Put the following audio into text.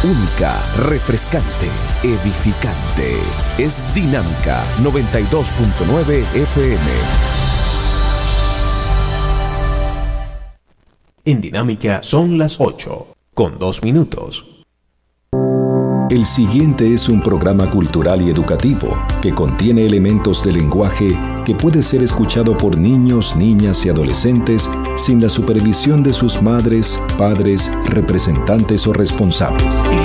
única, refrescante, edificante. Es Dinámica 92.9 FM. En Dinámica son las 8:02. El siguiente es un programa cultural y educativo que contiene elementos de lenguaje que puede ser escuchado por niños, niñas y adolescentes sin la supervisión de sus madres, padres, representantes o responsables.